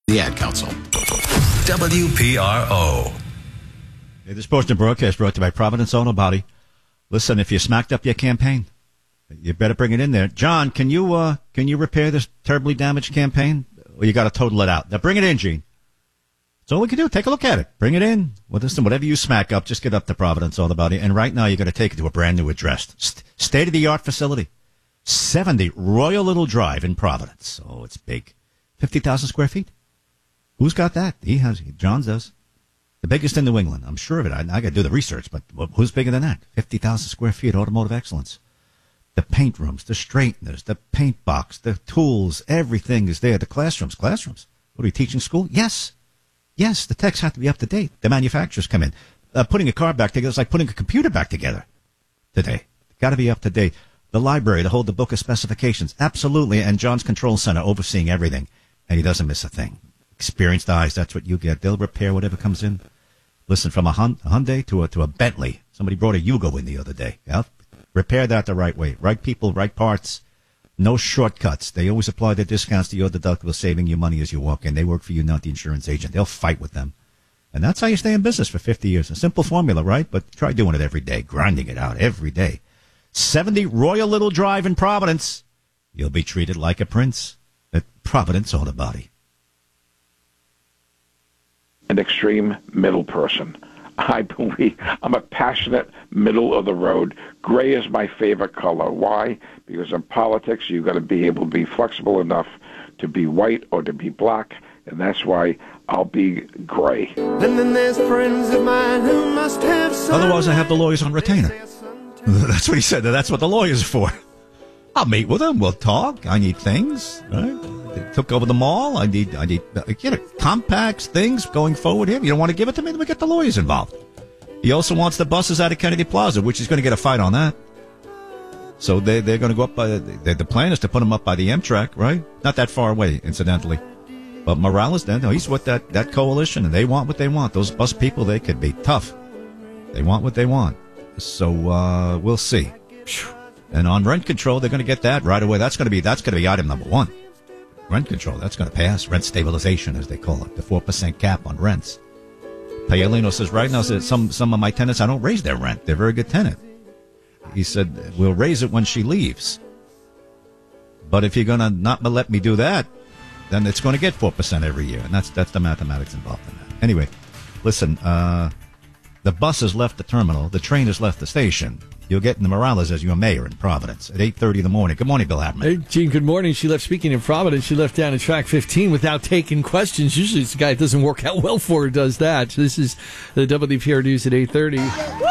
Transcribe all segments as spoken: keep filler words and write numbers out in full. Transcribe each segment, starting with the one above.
The Ad Council. W P R O. Hey, this portion of broadcast brought to you by Providence Auto Body. Listen, if you smacked up your campaign, you better bring it in there. John, can you uh, can you repair this terribly damaged campaign? Or you got to total it out. Now bring it in, Gene. That's all we can do. Take a look at it. Bring it in. Well, listen, whatever you smack up, just get up to Providence Auto Body. And right now, you're going to take it to a brand new address. St- state-of-the-art facility. seventy Royal Little Drive in Providence. Oh, it's big. fifty thousand square feet. Who's got that? He has. John's does. The biggest in New England. I'm sure of it. I, I got to do the research, but who's bigger than that? fifty thousand square feet, automotive excellence. The paint rooms, the straighteners, the paint box, the tools, everything is there. The classrooms, classrooms. What are we teaching school? Yes. Yes, the techs have to be up to date. The manufacturers come in. Uh, putting a car back together is like putting a computer back together today. Got to be up to date. The library to hold the book of specifications. Absolutely. And John's Control Center overseeing everything. And he doesn't miss a thing. Experienced eyes, that's what you get. They'll repair whatever comes in. Listen, from a, Hun- a Hyundai to a, to a Bentley. Somebody brought a Yugo in the other day. Yeah? Repair that the right way. Right people, right parts. No shortcuts. They always apply their discounts to your deductible, saving you money as you walk in. They work for you, not the insurance agent. They'll fight with them. And that's how you stay in business for fifty years. A simple formula, right? But try doing it every day, grinding it out every day. seventy Royal Little Drive in Providence. You'll be treated like a prince at Providence Auto Body. An extreme middle person. I believe I'm a passionate middle of the road. Gray is my favorite color. Why? Because in politics, you've got to be able to be flexible enough to be white or to be black, and that's why I'll be gray. And then there's friends of mine who must have some. Otherwise, I have the lawyers on retainer. That's what he said. That's what the lawyers are for. I'll meet with them. We'll talk. I need things. Right? They took over the mall. I need, I need, you know, compacts, things going forward here. You don't want to give it to me? Then we get the lawyers involved. He also wants the buses out of Kennedy Plaza, which is going to get a fight on that. So they, they're going to go up by, the, the plan is to put them up by the Amtrak, right? Not that far away, incidentally. But Morales, then, he's with that, that coalition, and they want what they want. Those bus people, they could be tough. They want what they want. So, uh, we'll see. And on rent control, they're going to get that right away. That's going to be, that's going to be item number one. Rent control, that's going to pass. Rent stabilization, as they call it. The four percent cap on rents. Paolino says, right now, says some, some of my tenants, I don't raise their rent. They're a very good tenant. He said, we'll raise it when she leaves. But if you're going to not let me do that, then it's going to get four percent every year. And that's, that's the mathematics involved in that. Anyway, listen, uh, the bus has left the terminal. The train has left the station. You'll get in the Morales as your mayor in Providence at eight thirty in the morning. Good morning, Bill Hackman. Hey, Gene, good morning. She left, speaking in Providence, she left down at track fifteen without taking questions. Usually it's a guy that doesn't work out well for her does that. So this is the W P R News at eight thirty.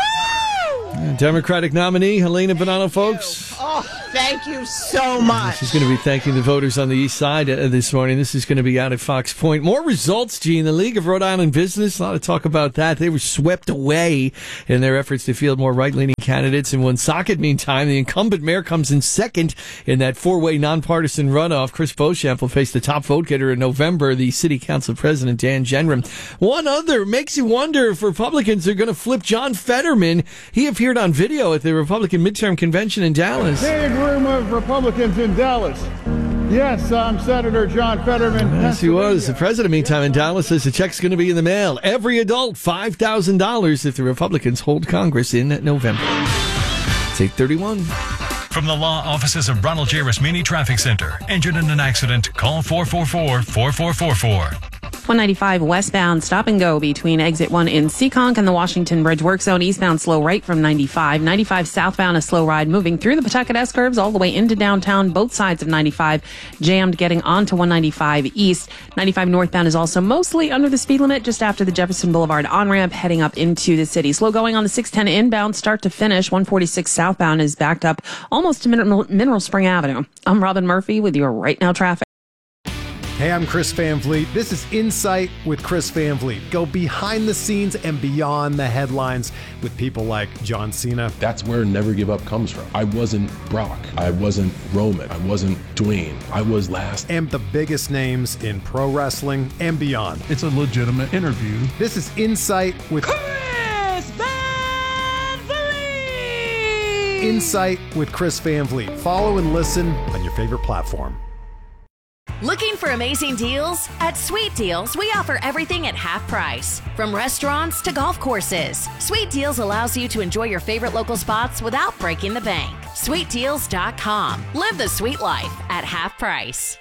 Democratic nominee, Helena Bonanno, folks. Oh, thank you so much. She's going to be thanking the voters on the east side uh, this morning. This is going to be out at Fox Point. More results, Gene. The League of Rhode Island Business, a lot of talk about that. They were swept away in their efforts to field more right-leaning candidates. In Woonsocket, meantime, the incumbent mayor comes in second in that four-way nonpartisan runoff. Chris Beauchamp will face the top vote getter in November, the city council president, Dan Genram. One other makes you wonder if Republicans are going to flip John Fetterman. He appeared on video at the Republican midterm convention in Dallas. Big room of Republicans in Dallas. Yes, I'm Senator John Fetterman. Yes, he was. The president, meantime, in Dallas says the check's going to be in the mail. Every adult, five thousand dollars if the Republicans hold Congress in November. It's eight thirty-one. From the law offices of Ronald J. Rasmini Traffic Center. Injured in an accident? Call four four four, four four four four. one ninety-five westbound stop and go between exit one in Seekonk and the Washington Bridge work zone. Eastbound slow right from ninety-five. ninety-five southbound a slow ride moving through the Pawtucket S-curves all the way into downtown. Both sides of ninety-five jammed getting onto one ninety-five east. ninety-five northbound is also mostly under the speed limit just after the Jefferson Boulevard on-ramp heading up into the city. Slow going on the six ten inbound start to finish. one forty-six southbound is backed up almost to Mineral, Mineral Spring Avenue. I'm Robin Murphy with your Right Now traffic. Hey, I'm Chris Van Vliet. This is Insight with Chris Van Vliet. Go behind the scenes and beyond the headlines with people like John Cena. That's where Never Give Up comes from. I wasn't Brock. I wasn't Roman. I wasn't Dwayne. I was last. And the biggest names in pro wrestling and beyond. It's a legitimate interview. This is Insight with Chris Van Vliet! Insight with Chris Van Vliet. Follow and listen on your favorite platform. Looking for amazing deals? At Sweet Deals, we offer everything at half price. From restaurants to golf courses, Sweet Deals allows you to enjoy your favorite local spots without breaking the bank. sweet deals dot com. Live the sweet life at half price.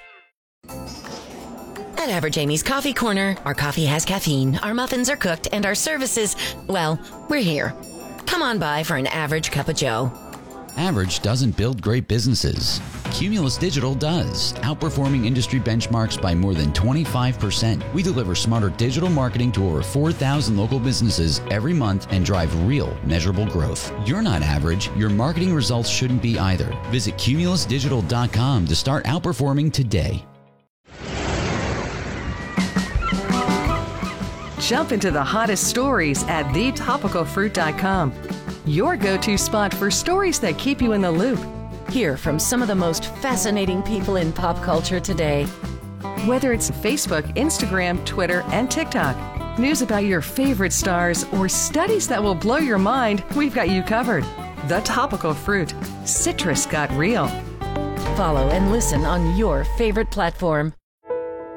At Average Amy's Coffee Corner, our coffee has caffeine, our muffins are cooked, and our services, well, we're here. Come on by for an average cup of joe. Average doesn't build great businesses. Cumulus Digital does, outperforming industry benchmarks by more than twenty-five percent. We deliver smarter digital marketing to over four thousand local businesses every month and drive real, measurable growth. You're not average. Your marketing results shouldn't be either. Visit cumulus digital dot com to start outperforming today. Jump into the hottest stories at the topical fruit dot com. Your go-to spot for stories that keep you in the loop. Hear from some of the most fascinating people in pop culture today. Whether it's Facebook, Instagram, Twitter, and TikTok, news about your favorite stars, or studies that will blow your mind, we've got you covered. The Topical Fruit. Citrus got real. Follow and listen on your favorite platform.